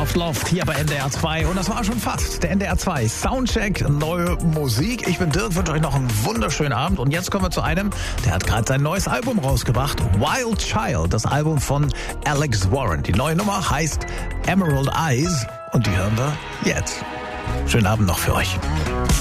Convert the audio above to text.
Soft Loft hier bei NDR 2 und das war schon fast der NDR 2 Soundcheck, neue Musik. Ich bin Dirk, wünsche euch noch einen wunderschönen Abend und jetzt kommen wir zu einem, der hat gerade sein neues Album rausgebracht, Wild Child, das Album von Alex Warren. Die neue Nummer heißt Emerald Eyes und die hören wir jetzt. Schönen Abend noch für euch.